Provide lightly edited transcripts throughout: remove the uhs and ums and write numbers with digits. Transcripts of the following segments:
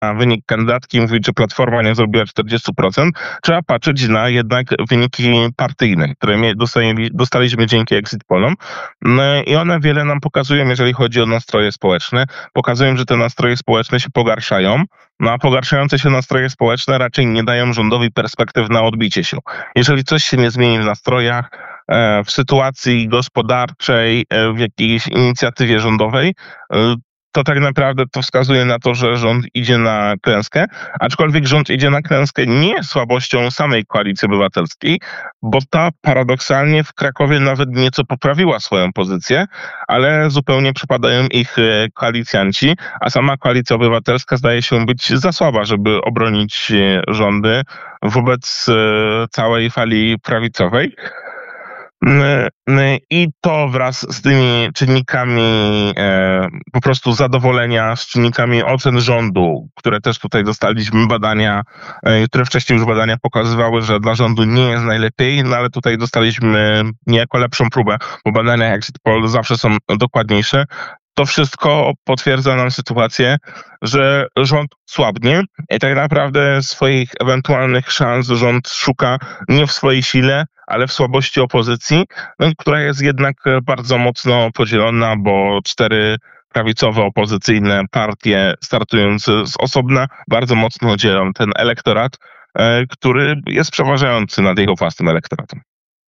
wynik kandydatki i mówić, że Platforma nie zrobiła 40%, trzeba patrzeć na jednak wyniki partyjne, które dostaliśmy dzięki exit pollom. I one wiele nam pokazują, jeżeli chodzi o nastroje społeczne. Pokazują, że te nastroje społeczne się pogarszają, a pogarszające się nastroje społeczne raczej nie dają rządowi perspektyw na odbicie się. Jeżeli coś się nie zmieni w nastrojach, w sytuacji gospodarczej, w jakiejś inicjatywie rządowej, to tak naprawdę to wskazuje na to, że rząd idzie na klęskę, aczkolwiek rząd idzie na klęskę nie słabością samej Koalicji Obywatelskiej, bo ta paradoksalnie w Krakowie nawet nieco poprawiła swoją pozycję, ale zupełnie przepadają ich koalicjanci, a sama Koalicja Obywatelska zdaje się być za słaba, żeby obronić rządy wobec całej fali prawicowej. I to wraz z tymi czynnikami po prostu zadowolenia, z czynnikami ocen rządu, które też tutaj dostaliśmy badania, które wcześniej już badania pokazywały, że dla rządu nie jest najlepiej, no ale tutaj dostaliśmy niejako lepszą próbę, bo badania exit poll zawsze są dokładniejsze. To wszystko potwierdza nam sytuację, że rząd słabnie i tak naprawdę swoich ewentualnych szans rząd szuka nie w swojej sile, ale w słabości opozycji, która jest jednak bardzo mocno podzielona, bo 4 prawicowe, opozycyjne partie startując z osobna bardzo mocno dzielą ten elektorat, który jest przeważający nad jego własnym elektoratem.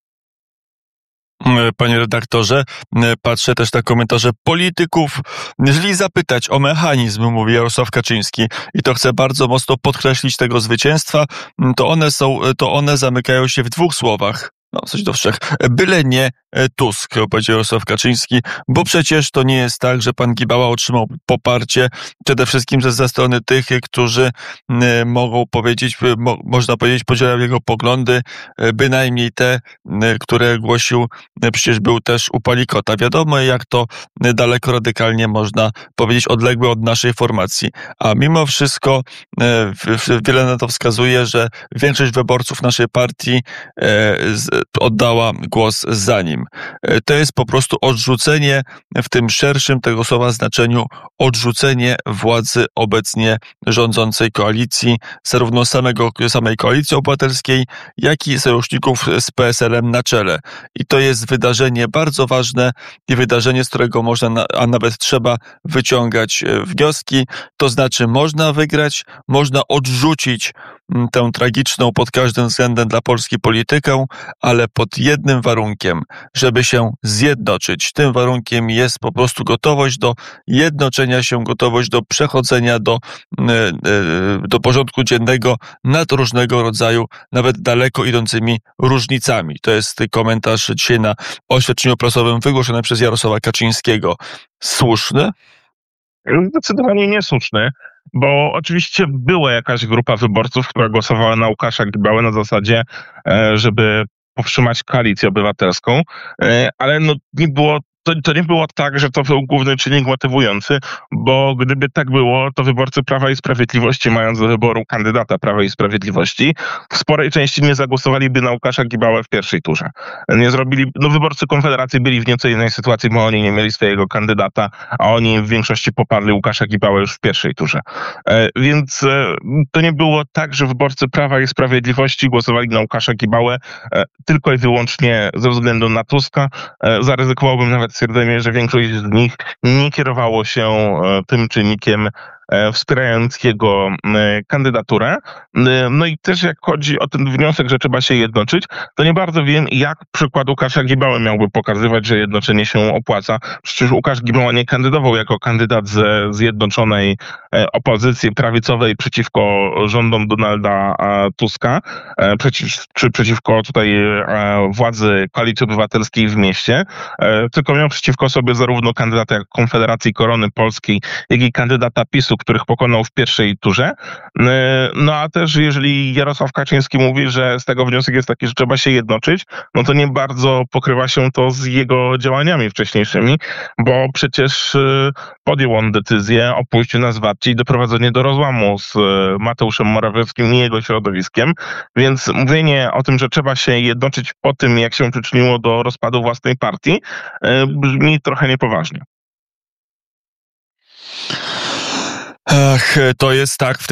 Panie redaktorze, patrzę też na komentarze polityków. Jeżeli zapytać o mechanizm, mówi Jarosław Kaczyński, i to chcę bardzo mocno podkreślić tego zwycięstwa, to one zamykają się w 2 słowach. No, coś do wszech. Byle nie Tusk, powiedział Jarosław Kaczyński, bo przecież to nie jest tak, że pan Gibała otrzymał poparcie przede wszystkim ze strony tych, którzy mogą powiedzieć, można powiedzieć, podzielają jego poglądy, bynajmniej te, które głosił, przecież był też u Palikota. Wiadomo, jak to daleko radykalnie można powiedzieć, odległe od naszej formacji. A mimo wszystko wiele na to wskazuje, że większość wyborców naszej partii oddała głos za nim. To jest po prostu odrzucenie w tym szerszym tego słowa znaczeniu, odrzucenie władzy obecnie rządzącej koalicji, zarówno samej Koalicji Obywatelskiej, jak i sojuszników z PSL-em na czele. I to jest wydarzenie bardzo ważne i wydarzenie, z którego można, a nawet trzeba wyciągać wnioski. To znaczy można wygrać, można odrzucić tę tragiczną pod każdym względem dla Polski politykę, ale pod jednym warunkiem, żeby się zjednoczyć. Tym warunkiem jest po prostu gotowość do jednoczenia się, gotowość do przechodzenia do porządku dziennego nad różnego rodzaju, nawet daleko idącymi różnicami. To jest komentarz dzisiaj na oświadczeniu prasowym wygłoszony przez Jarosława Kaczyńskiego. Słuszny? Zdecydowanie niesłuszny, bo oczywiście była jakaś grupa wyborców, która głosowała na Łukasza Gibałę na zasadzie, żeby powstrzymać Koalicję Obywatelską, ale to nie było tak, że to był główny czynnik motywujący, bo gdyby tak było, to wyborcy Prawa i Sprawiedliwości, mając do wyboru kandydata Prawa i Sprawiedliwości, w sporej części nie zagłosowaliby na Łukasza Gibałę w pierwszej turze. Wyborcy Konfederacji byli w nieco innej sytuacji, bo oni nie mieli swojego kandydata, a oni w większości poparli Łukasza Gibałę już w pierwszej turze. Więc to nie było tak, że wyborcy Prawa i Sprawiedliwości głosowali na Łukasza Gibałę tylko i wyłącznie ze względu na Tuska. Zaryzykowałbym nawet stwierdzenie, że większość z nich nie kierowało się tym czynnikiem, wspierając jego kandydaturę. No i też jak chodzi o ten wniosek, że trzeba się jednoczyć, to nie bardzo wiem, jak przykład Łukasza Gibały miałby pokazywać, że jednoczenie się opłaca. Przecież Łukasz Gibała nie kandydował jako kandydat ze zjednoczonej opozycji prawicowej przeciwko rządom Donalda Tuska, czy przeciwko tutaj władzy Koalicji Obywatelskiej w mieście, tylko miał przeciwko sobie zarówno kandydata Konfederacji Korony Polskiej, jak i kandydata PiS-u, których pokonał w pierwszej turze. No a też jeżeli Jarosław Kaczyński mówi, że z tego wniosek jest taki, że trzeba się jednoczyć, no to nie bardzo pokrywa się to z jego działaniami wcześniejszymi, bo przecież podjął on decyzję o pójściu na zwarcie i doprowadzenie do rozłamu z Mateuszem Morawieckim i jego środowiskiem, więc mówienie o tym, że trzeba się jednoczyć po tym, jak się przyczyniło do rozpadu własnej partii, brzmi trochę niepoważnie. Ach, to jest tak.